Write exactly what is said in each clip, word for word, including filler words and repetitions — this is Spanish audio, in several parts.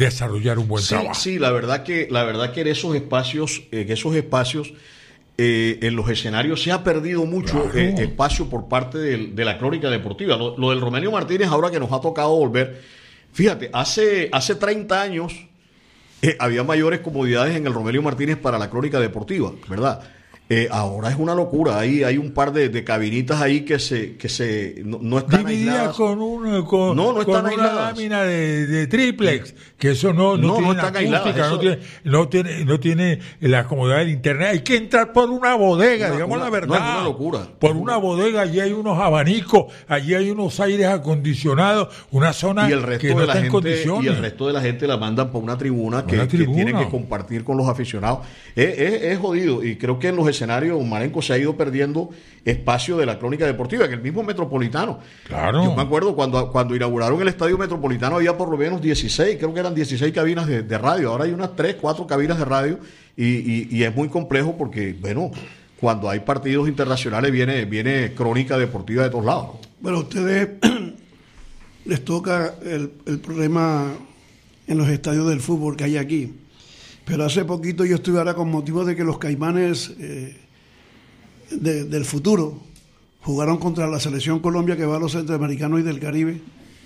desarrollar un buen sí, trabajo. Sí, la verdad que, la verdad que en esos espacios, en esos espacios, eh, en los escenarios se ha perdido mucho Claro. eh, espacio por parte de, de la crónica deportiva. Lo, lo del Romelio Martínez, ahora que nos ha tocado volver, fíjate, hace, hace treinta años eh, había mayores comodidades en el Romelio Martínez para la crónica deportiva, ¿verdad? Eh, ahora es una locura, hay, hay un par de, de cabinitas ahí que se, que se no, no están divididas aisladas. con, un, con, No, no están con una aisladas. lámina de, de triplex, que eso no, no, No, tiene no están acústica, aisladas, no, eso- tiene, no, tiene, no tiene la comodidad del internet. Hay que entrar por una bodega, Una- digamos una- la no, verdad. es una locura. Por una bodega, allí hay unos abanicos, allí hay unos aires acondicionados, una zona y el resto que no de la está en gente condiciones. y el resto de la gente la mandan por una tribuna Por que, una que tribuna. tienen que compartir con los aficionados. Es, es- es jodido y creo que en los escenarios Marenco se ha ido perdiendo espacio de la crónica deportiva, en el mismo Metropolitano. Claro. Yo me acuerdo cuando, cuando inauguraron el Estadio Metropolitano había por lo menos dieciséis, creo que eran dieciséis cabinas de, de radio, ahora hay unas tres, cuatro cabinas de radio y, y, y es muy complejo porque, bueno, cuando hay partidos internacionales viene, viene crónica deportiva de todos lados. Bueno, a ustedes les toca el, el problema en los estadios del fútbol que hay aquí. Pero hace poquito yo estuve ahora con motivo de que los Caimanes eh, de, del futuro jugaron contra la selección Colombia que va a los centroamericanos y del Caribe.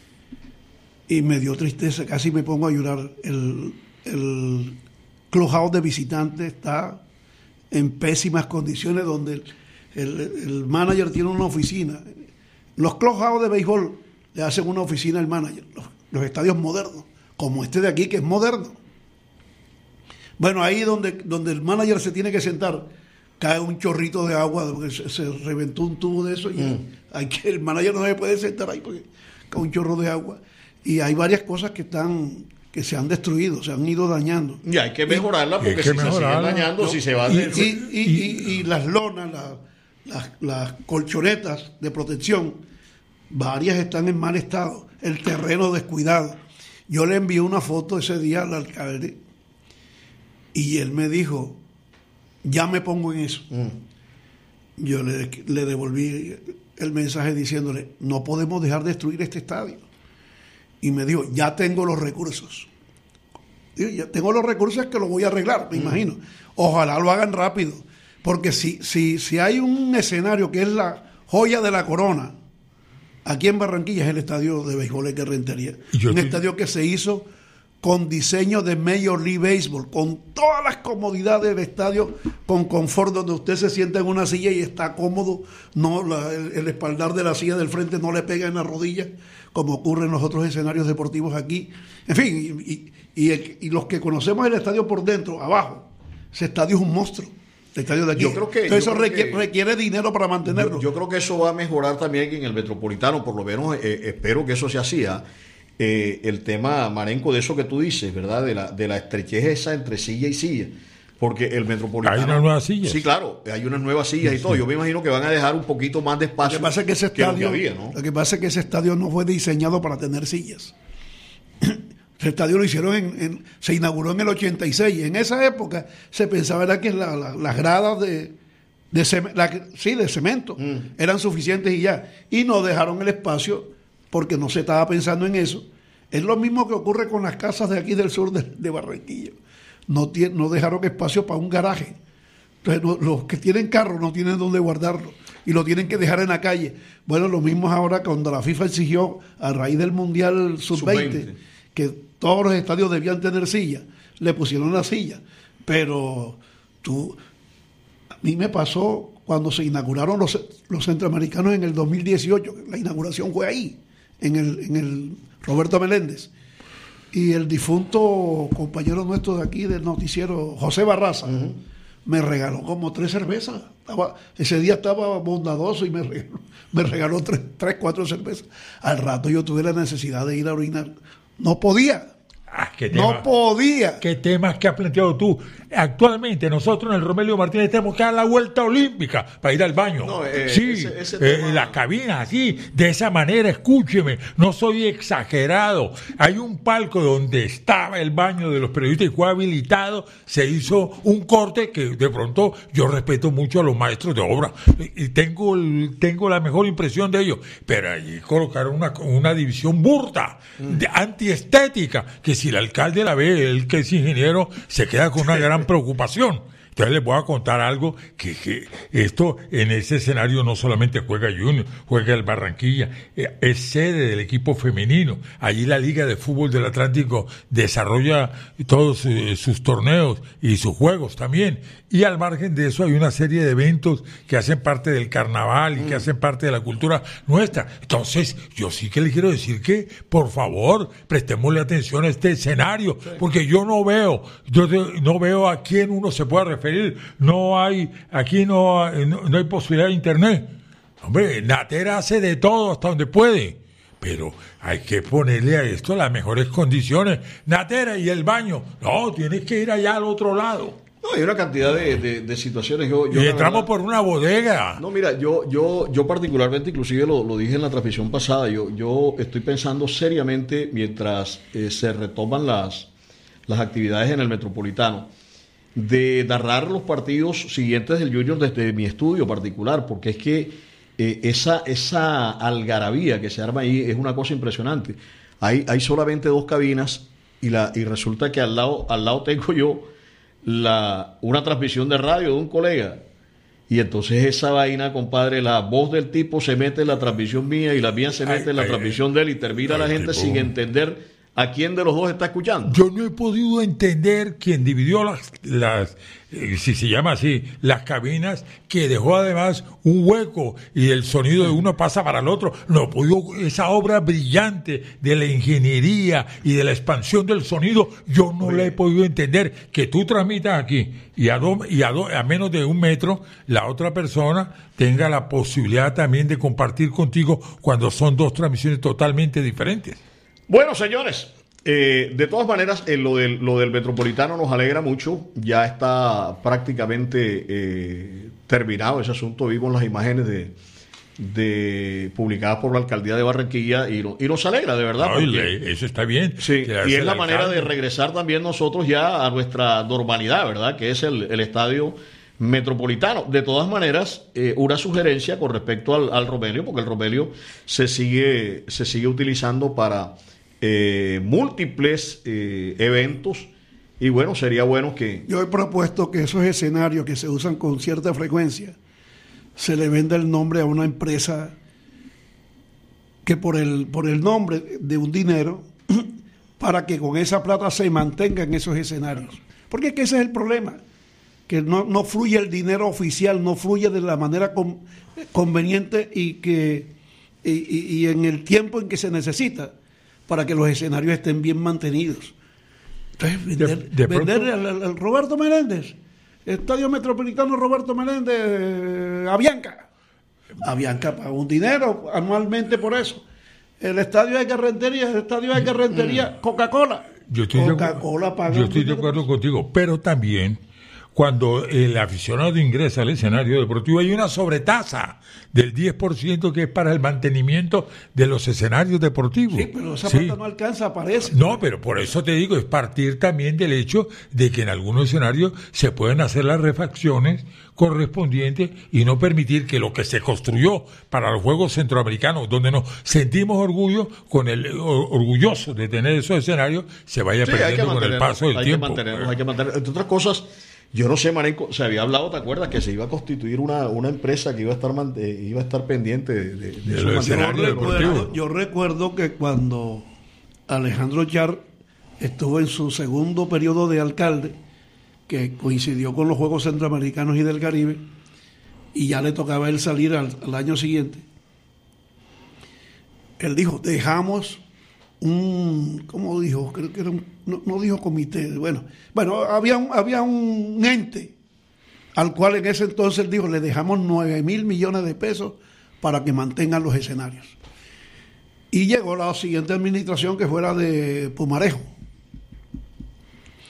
Y me dio tristeza, casi me pongo a llorar. El, el clubhouse de visitantes está en pésimas condiciones, donde el, el, el manager tiene una oficina. Los clubhouse de béisbol le hacen una oficina al manager, los, los estadios modernos, como este de aquí que es moderno. Bueno, ahí donde, donde el manager se tiene que sentar, cae un chorrito de agua, porque se, se reventó un tubo de eso y mm. hay que, el manager no se puede sentar ahí porque cae un chorro de agua. Y hay varias cosas que están que se han destruido, se han ido dañando. Y hay que mejorarla porque que si mejorarla, se siguen dañando, ¿no? si se va a Y, hacer... y, y, y, y las lonas, la, las, las colchonetas de protección, varias están en mal estado, el terreno descuidado. Yo le envié una foto ese día al alcalde y él me dijo, ya me pongo en eso. Mm. Yo le, le devolví el mensaje diciéndole, no podemos dejar destruir este estadio. Y me dijo, ya tengo los recursos. Digo, ya tengo los recursos que lo voy a arreglar, me mm. imagino. Ojalá lo hagan rápido, porque si, si, si hay un escenario que es la joya de la corona, aquí en Barranquilla es el estadio de béisbol de Rentería. Un te... estadio que se hizo con diseño de Major League Baseball, con todas las comodidades del estadio, con confort, donde usted se sienta en una silla y está cómodo, no la, el, el espaldar de la silla del frente no le pega en la rodilla, como ocurre en los otros escenarios deportivos aquí. En fin, y, y, y, y los que conocemos el estadio por dentro, abajo, ese estadio es un monstruo. El estadio de aquí. Yo creo que, Entonces yo eso creo requiere, que, requiere dinero para mantenerlo. Yo, yo creo que eso va a mejorar también en el Metropolitano, por lo menos eh, espero que eso se hacía. Eh, el tema, Marenco, de eso que tú dices, ¿verdad? De la, de la estrechez esa entre silla y silla. Porque el Metropolitano... Hay unas nuevas sillas. Sí, claro, hay unas nuevas sillas sí, y todo. Yo me imagino que van a dejar un poquito más de espacio. Lo que pasa es que ese estadio, que lo, que había, ¿no? Lo que pasa es que ese estadio no fue diseñado para tener sillas. Ese estadio lo hicieron, en, en, se inauguró en el ochenta y seis. En esa época se pensaba era que la, la, las gradas de, de, cem, la, sí, de cemento mm. eran suficientes y ya. Y no dejaron el espacio porque no se estaba pensando en eso. Es lo mismo que ocurre con las casas de aquí del sur de, de Barranquilla. No, tiene, no dejaron espacio para un garaje. Entonces, no, los que tienen carro no tienen dónde guardarlo y lo tienen que dejar en la calle. Bueno, lo mismo es ahora cuando la FIFA exigió, a raíz del Mundial sub veinte, que todos los estadios debían tener silla. Le pusieron la silla. Pero tú, a mí me pasó cuando se inauguraron los, los centroamericanos en el dos mil dieciocho. La inauguración fue ahí, en el, en el Roberto Meléndez. Y el difunto compañero nuestro de aquí del noticiero, José Barraza, uh-huh. me regaló como tres cervezas. Estaba, ese día estaba bondadoso y me regaló, me regaló tres, tres, cuatro cervezas. Al rato yo tuve la necesidad de ir a orinar. No podía. Ah, ¿qué tema, no podía. ¿Qué temas que has planteado tú? actualmente nosotros en el Romelio Martínez tenemos que dar la vuelta olímpica para ir al baño. No, eh, sí, ese, ese eh, tema... las cabinas así, de esa manera, escúcheme, no soy exagerado. Hay un palco donde estaba el baño de los periodistas y fue habilitado, se hizo un corte que de pronto yo respeto mucho a los maestros de obra y tengo, el, tengo la mejor impresión de ellos, pero allí colocaron una, una división burda, mm. de, antiestética, que si el alcalde la ve, él que es ingeniero, se queda con una gran preocupación. Entonces les voy a contar algo, que, que esto en ese escenario no solamente juega Junior, juega el Barranquilla, eh, es sede del equipo femenino. Allí la Liga de Fútbol del Atlántico desarrolla todos eh, sus torneos y sus juegos también. Y al margen de eso hay una serie de eventos que hacen parte del carnaval y que hacen parte de la cultura nuestra. Entonces, yo sí que le quiero decir que, por favor, prestémosle atención a este escenario, porque yo no veo, yo no veo a quién uno se pueda referir. No hay, aquí no, no, no hay posibilidad de internet. Hombre, Natera hace de todo hasta donde puede, pero hay que ponerle a esto las mejores condiciones. Natera y el baño, no, tienes que ir allá al otro lado. No, hay una cantidad de, de, de situaciones. Yo, yo y entramos verdad, por una bodega. No, mira, yo yo yo particularmente, inclusive lo, lo dije en la transmisión pasada, yo yo estoy pensando seriamente, mientras eh, se retoman las, las actividades en el Metropolitano, de narrar los partidos siguientes del Junior desde mi estudio particular, porque es que eh, esa, esa algarabía que se arma ahí es una cosa impresionante. Hay, hay solamente dos cabinas y, la, y resulta que al lado, al lado tengo yo La, una transmisión de radio de un colega, y entonces esa vaina, compadre, la voz del tipo se mete en la transmisión mía y la mía se mete ay, en la ay, transmisión ay, de él, y termina ay, la gente tipo. sin entender a quién de los dos está escuchando. Yo no he podido entender quién dividió las, las eh, si se llama así, las cabinas, que dejó además un hueco y el sonido de uno pasa para el otro. No he podido, esa obra brillante de la ingeniería y de la expansión del sonido, yo no la he podido entender. Que tú transmitas aquí y a, do, y a, do, a menos de un metro la otra persona tenga la posibilidad también de compartir contigo cuando son dos transmisiones totalmente diferentes. Bueno, señores, eh, de todas maneras, eh, lo, del, lo del Metropolitano nos alegra mucho. Ya está prácticamente eh, terminado ese asunto. Vimos las imágenes de, de publicadas por la Alcaldía de Barranquilla y, no, y nos alegra, de verdad. No, porque, eso está bien. Sí, y es la manera de regresar también nosotros ya a nuestra normalidad, ¿verdad? Que es el, el estadio Metropolitano. De todas maneras, eh, una sugerencia con respecto al, al Romelio, porque el Romelio se sigue, se sigue utilizando para Eh, múltiples eh, eventos, y bueno, sería bueno que... Yo he propuesto que esos escenarios que se usan con cierta frecuencia se le venda el nombre a una empresa que por el, por el nombre de un dinero para que con esa plata se mantengan esos escenarios, porque es que ese es el problema, que no, no fluye el dinero oficial, no fluye de la manera con, conveniente y que y, y, y en el tiempo en que se necesita para que los escenarios estén bien mantenidos. Entonces, vender, de, de venderle al, al Roberto Meléndez, Estadio Metropolitano Roberto Meléndez, eh, Avianca. Avianca paga un dinero anualmente por eso. El estadio de Rentería, el estadio de Rentería, Coca-Cola. Yo estoy Coca-Cola paga. Yo estoy de acuerdo contigo, pero también cuando el aficionado ingresa al escenario deportivo hay una sobretasa del diez por ciento que es para el mantenimiento de los escenarios deportivos. Sí, pero esa plata sí. no alcanza, parece. No, pero por eso te digo, es partir también del hecho de que en algunos escenarios se pueden hacer las refacciones correspondientes y no permitir que lo que se construyó para los Juegos Centroamericanos, donde nos sentimos orgullo con el orgullosos de tener esos escenarios, se vaya sí, perdiendo con el paso del hay tiempo. Que mantenernos, hay que mantener, entre otras cosas. Yo no sé, Marenco, se había hablado, ¿te acuerdas? Que se iba a constituir una, una empresa que iba a estar eh, iba a estar pendiente de, de, de, de eso. Yo recuerdo, yo recuerdo que cuando Alejandro Char estuvo en su segundo periodo de alcalde, que coincidió con los Juegos Centroamericanos y del Caribe, y ya le tocaba a él salir al, al año siguiente, él dijo, dejamos un, ¿cómo dijo? Creo que era un, no, no dijo comité, bueno, bueno, había un, había un ente al cual en ese entonces dijo, le dejamos nueve mil millones de pesos para que mantengan los escenarios. Y llegó la siguiente administración, que fuera de Pumarejo.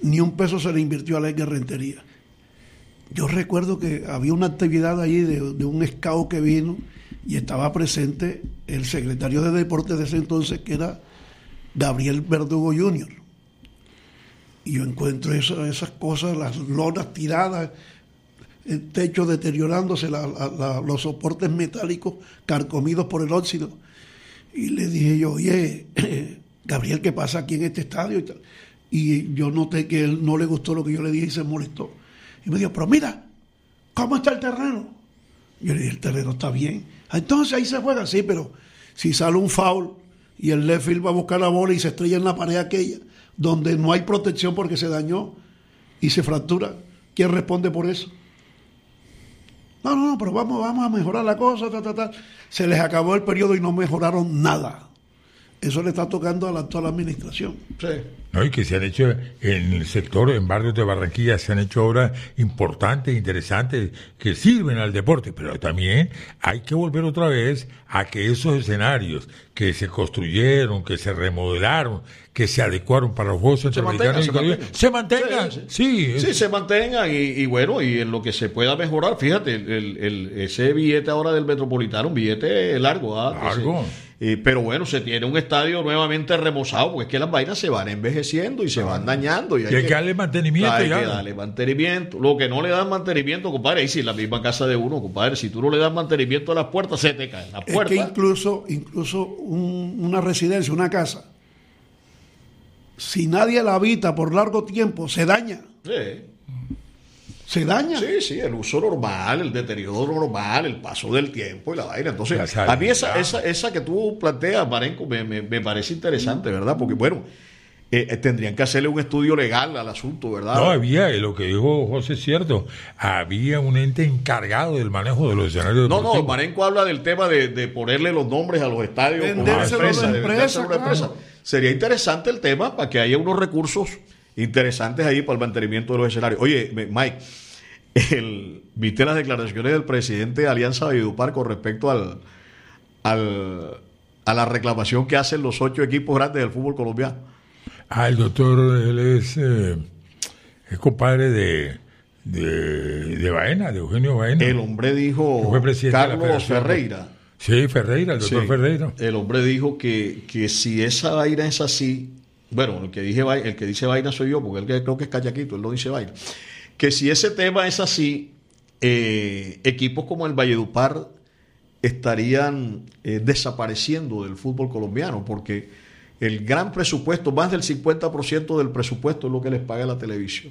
ni un peso se le invirtió a la Rentería. Yo recuerdo que había una actividad allí de, de un scout que vino y estaba presente el secretario de Deportes de ese entonces, que era Gabriel Verdugo junior Y yo encuentro eso, esas cosas, las lonas tiradas, el techo deteriorándose, la, la, la, los soportes metálicos carcomidos por el óxido. Y le dije yo, oye, Gabriel, ¿qué pasa aquí en este estadio? Y, tal. Y yo noté que él no le gustó lo que yo le dije y se molestó. Y me dijo, pero mira, ¿cómo está el terreno? Yo le dije, el terreno está bien. Entonces ahí se juega, sí, pero si sale un foul y el left field va a buscar la bola y se estrella en la pared aquella, donde no hay protección porque se dañó y se fractura, ¿quién responde por eso? No, no, no, pero vamos, vamos a mejorar la cosa, ta, ta, ta. Se les acabó el periodo y no mejoraron nada. Eso le está tocando a la actual administración. Sí. No, y que se han hecho en el sector, en barrios de Barranquilla, se han hecho obras importantes, interesantes, que sirven al deporte, pero también hay que volver otra vez a que esos escenarios que se construyeron, que se remodelaron, que se adecuaron para los Juegos Centroamericanos, se mantengan, se mantengan. Sí, sí, sí, sí, se mantengan y, y bueno, y en lo que se pueda mejorar, fíjate, el, el, el, ese billete ahora del Metropolitano, un billete largo, ¿ah? Largo. Eh, pero bueno, se tiene un estadio nuevamente remozado, porque es que las vainas se van envejeciendo y se van dañando. Y hay, y hay que, que darle mantenimiento. Hay ya. que darle mantenimiento. Lo que no le dan mantenimiento, compadre, ahí sí, la misma casa de uno, compadre, si tú no le das mantenimiento a las puertas, se te caen las puertas. Es que incluso, incluso un, una residencia, una casa, si nadie la habita por largo tiempo, se daña. Sí. Se daña. Sí, sí, el uso normal, el deterioro normal, el paso del tiempo y la vaina. Entonces, a mí esa, esa, esa que tú planteas, Marenco, me, me, me parece interesante, ¿verdad? Porque, bueno, eh, tendrían que hacerle un estudio legal al asunto, ¿verdad? No, había, lo que dijo José es cierto, había un ente encargado del manejo de los escenarios No, deportivos. no, Marenco habla del tema de, de ponerle los nombres a los estadios como Vendérselo empresa, a la de empresa, vendérselo a una empresa. claro. Sería interesante el tema para que haya unos recursos interesantes ahí para el mantenimiento de los escenarios. Oye, Mike, el, ¿viste las declaraciones del presidente de Alianza Valledupar con respecto al, al a la reclamación que hacen los ocho equipos grandes del fútbol colombiano? Ah, el doctor, él es, eh, es compadre de, de, de Baena, de Eugenio Baena. El hombre dijo, fue presidente de la Carlos Federación. Ferreira. Sí, Ferreira, el doctor Sí, Ferreira. el hombre dijo que, que si esa vaina es así, bueno, el que, dije, el que dice vaina soy yo, porque él que, creo que es callaquito, él no dice vaina, que si ese tema es así, eh, equipos como el Valledupar estarían eh, desapareciendo del fútbol colombiano, porque el gran presupuesto, más del cincuenta por ciento del presupuesto es lo que les paga la televisión.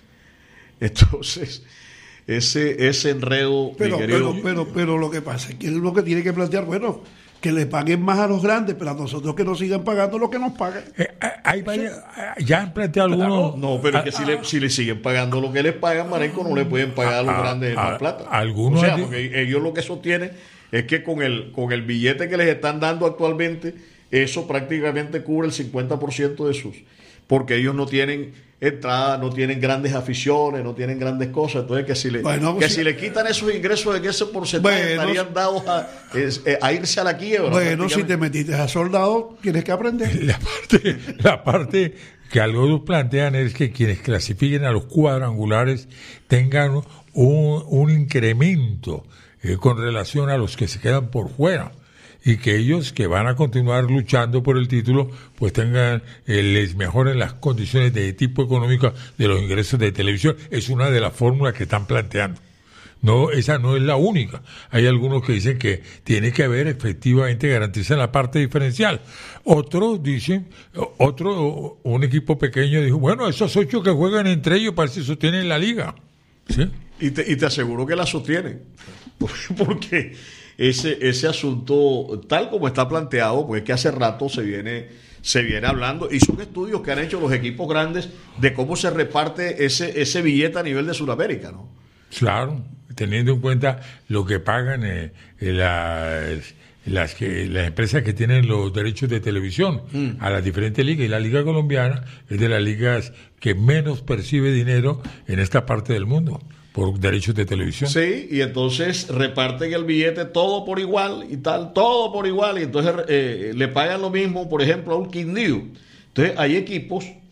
Entonces, ese, ese enredo, Pero, mi querido, pero, pero, pero lo que pasa es que él lo que tiene que plantear, bueno, que le paguen más a los grandes, pero a nosotros que nos sigan pagando lo que nos pagan. Eh, hay varias- ya han planteado algunos. no, pero es que a- si le, si le siguen pagando lo que les pagan, Marenco, no le pueden pagar a los a- grandes a- más plata. algunos O sea, han di- porque ellos lo que sostienen es que con el, con el billete que les están dando actualmente, eso prácticamente cubre el cincuenta por ciento de sus. Porque ellos no tienen entrada, no tienen grandes aficiones, no tienen grandes cosas. Entonces, que si le, Bueno, que sí. si le quitan esos ingresos, de que ese porcentaje Bueno, estarían dados a, es- eh, a irse a la quiebra. Bueno, si prácticamente. te metiste a soldado, tienes que aprender. La parte, la parte que algunos plantean es que quienes clasifiquen a los cuadrangulares tengan un, un incremento eh, con relación a los que se quedan por fuera, y que ellos que van a continuar luchando por el título pues tengan, eh, les mejoren las condiciones de tipo económico de los ingresos de televisión. Es una de las fórmulas que están planteando. No, esa no es la única. Hay algunos que dicen que tiene que haber efectivamente garantizar la parte diferencial. Otros dicen, otro, un equipo pequeño dijo, bueno, esos ocho que juegan entre ellos para si sostienen la liga. ¿Sí? Y te, y te aseguro que la sostienen. Porque ese, ese asunto, tal como está planteado, pues es que hace rato se viene, se viene hablando, y son estudios que han hecho los equipos grandes de cómo se reparte ese, ese billete a nivel de Sudamérica, ¿no? Claro, teniendo en cuenta lo que pagan eh, eh, las, las, que, las empresas que tienen los derechos de televisión Mm. a las diferentes ligas, y la liga colombiana es de las ligas que menos percibe dinero en esta parte del mundo por derechos de televisión. Sí, y entonces reparten el billete todo por igual y tal, todo por igual, y entonces eh, le pagan lo mismo, por ejemplo, a un Quindío. Entonces hay equipos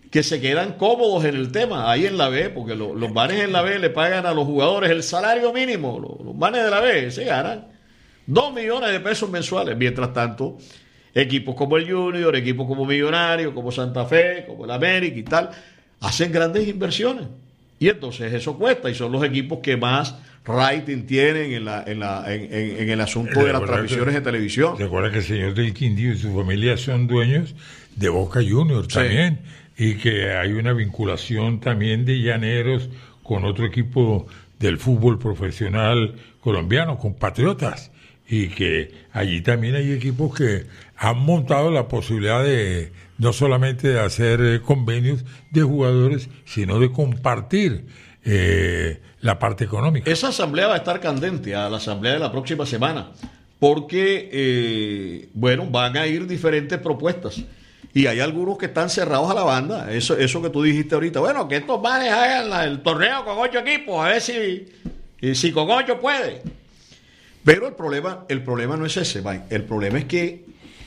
que se quedan cómodos en el tema, ahí en la B, porque lo, los manes en la B le pagan a los jugadores el salario mínimo, los, los manes de la B se ganan dos millones de pesos mensuales, mientras tanto, equipos como el Junior, equipos como Millonarios, como Santa Fe, como el América y tal, hacen grandes inversiones, y entonces eso cuesta, y son los equipos que más rating tienen en, la, en, la, en, en, en el asunto de las transmisiones de televisión. Recuerda que el señor del Quindío y su familia son dueños de Boca Juniors también, sí. Y que hay una vinculación también de Llaneros con otro equipo del fútbol profesional colombiano, con Patriotas, y que allí también hay equipos que han montado la posibilidad de no solamente de hacer eh, convenios de jugadores, sino de compartir eh, la parte económica. Esa asamblea va a estar candente, a la asamblea de la próxima semana, porque, eh, bueno, van a ir diferentes propuestas. Y hay algunos que están cerrados a la banda. Eso, eso que tú dijiste ahorita. Bueno, que estos manes hagan la, el torneo con ocho equipos, a ver si, si con ocho puede. Pero el problema, el problema no es ese, Mike. El problema es que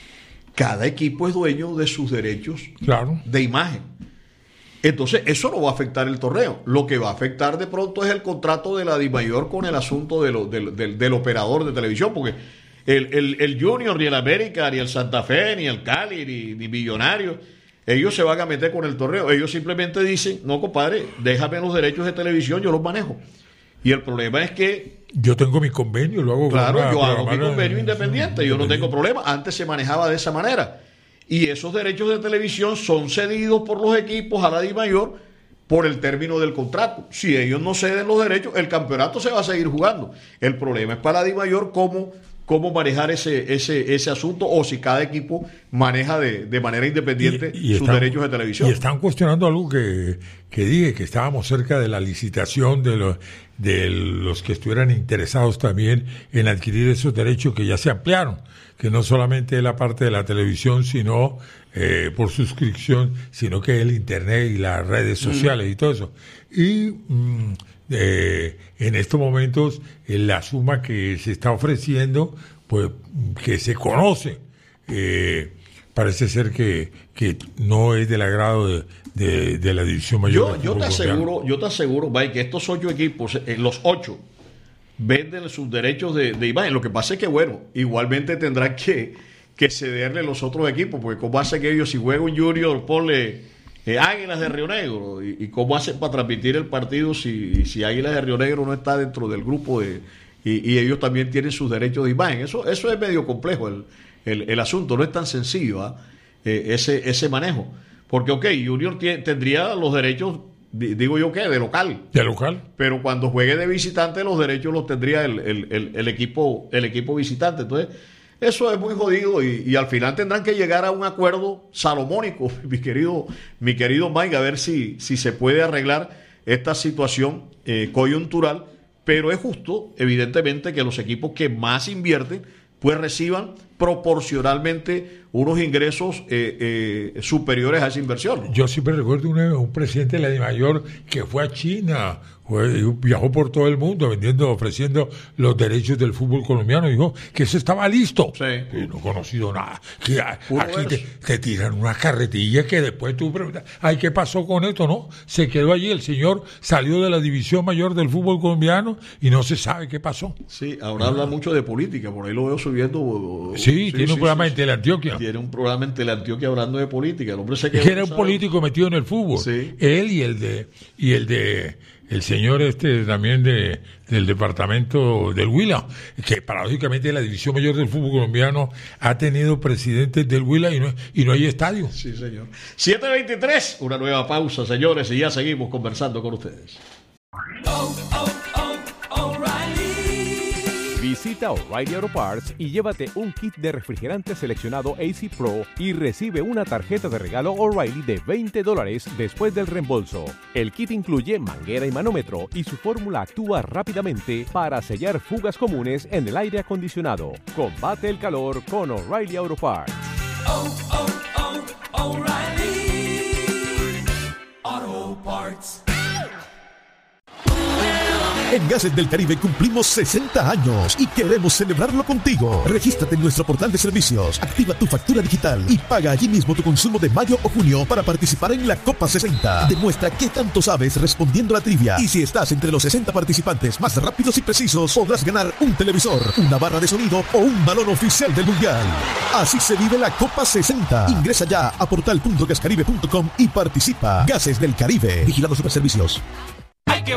cada equipo es dueño de sus derechos claro. de imagen. Entonces, eso no va a afectar el torneo. Lo que va a afectar de pronto es el contrato de la DIMAYOR con el asunto de lo, del, del, del operador de televisión, porque el, el, el Junior, ni el América, ni el Santa Fe, ni el Cali, ni, ni Millonarios, ellos se van a meter con el torneo. Ellos simplemente dicen, no, compadre, déjame los derechos de televisión, yo los manejo. Y el problema es que... Yo tengo mi convenio, lo hago... Claro, con una, yo hago mi convenio en, independiente, yo no tengo problema. Antes se manejaba de esa manera. Y esos derechos de televisión son cedidos por los equipos a la DIMAYOR por el término del contrato. Si ellos no ceden los derechos, el campeonato se va a seguir jugando. El problema es para la DIMAYOR cómo, cómo manejar ese, ese, ese asunto, o si cada equipo maneja de, de manera independiente y, y sus están, derechos de televisión. Y están cuestionando algo que, que dije, que estábamos cerca de la licitación de, lo, de los que estuvieran interesados también en adquirir esos derechos que ya se ampliaron, que no solamente es la parte de la televisión, sino eh, por suscripción, sino que el internet y las redes sociales mm. y todo eso. Y mm, eh, en estos momentos eh, la suma que se está ofreciendo, pues que se conoce, eh, parece ser que, que no es del agrado de, de, de la división mayor. Yo, yo te aseguro, yo te aseguro, Mike, que estos ocho equipos, eh, los ocho, venden sus derechos de, de imagen. Lo que pasa es que, bueno, igualmente tendrán que, que cederle los otros equipos, porque cómo hacen que ellos, si juega un Junior, ponle eh, Águilas de Río Negro, y, y cómo hacen para transmitir el partido si, si Águilas de Río Negro no está dentro del grupo de, y, y ellos también tienen sus derechos de imagen. Eso, eso es medio complejo el, el, el asunto, no es tan sencillo ¿eh? Eh, ese, ese manejo, porque ok, Junior t- tendría los derechos, digo yo que de local. De local. Pero cuando juegue de visitante, los derechos los tendría el, el, el, el equipo el equipo visitante. Entonces, eso es muy jodido y, y al final tendrán que llegar a un acuerdo salomónico, mi querido, mi querido Mike, a ver si, si se puede arreglar esta situación eh, coyuntural, pero es justo, evidentemente, que los equipos que más invierten pues reciban proporcionalmente unos ingresos eh, eh, superiores a esa inversión. Yo siempre recuerdo un, un presidente de la DIMAYOR que fue a China, fue, viajó por todo el mundo vendiendo, ofreciendo los derechos del fútbol colombiano, y dijo que eso estaba listo. Sí. Y no he conocido nada. Que a, aquí te, te tiran una carretilla que después tú preguntas, ay, ¿qué pasó con esto? No, se quedó allí, el señor salió de la división mayor del fútbol colombiano y no se sabe qué pasó. Sí, ahora ah. habla mucho de política, por ahí lo veo subiendo. Sí, sí tiene sí, un programa sí, en Teleantioquia. Tiene un programa en Teleantioquia hablando de política. El hombre se quedó, que era un político metido en el fútbol. Sí. Él y el de y el de el señor este también de del departamento del Huila, que paradójicamente la división mayor del fútbol colombiano ha tenido presidentes del Huila y no y no hay estadio. Sí, señor. siete veintitrés, una nueva pausa, señores, y ya seguimos conversando con ustedes. Oh, oh, oh, O'Reilly. Visita O'Reilly Auto Parts y llévate un kit de refrigerante seleccionado A C Pro y recibe una tarjeta de regalo O'Reilly de veinte dólares después del reembolso. El kit incluye manguera y manómetro y su fórmula actúa rápidamente para sellar fugas comunes en el aire acondicionado. Combate el calor con O'Reilly Auto Parts. Oh, oh, oh, O'Reilly Auto Parts. En Gases del Caribe cumplimos sesenta años y queremos celebrarlo contigo. Regístrate en nuestro portal de servicios, activa tu factura digital y paga allí mismo tu consumo de mayo o junio para participar en la Copa sesenta. Demuestra qué tanto sabes respondiendo a la trivia. Y si estás entre los sesenta participantes más rápidos y precisos, podrás ganar un televisor, una barra de sonido o un balón oficial del Mundial. Así se vive la Copa sesenta. Ingresa ya a portal punto gascaribe punto com y participa. Gases del Caribe. Vigilado Superservicios.